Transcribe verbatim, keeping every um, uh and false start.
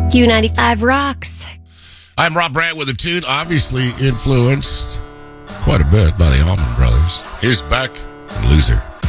Q ninety-five rocks. I'm Rob Brandt with a tune obviously influenced quite a bit by the Allman Brothers. Here's Beck and Loser.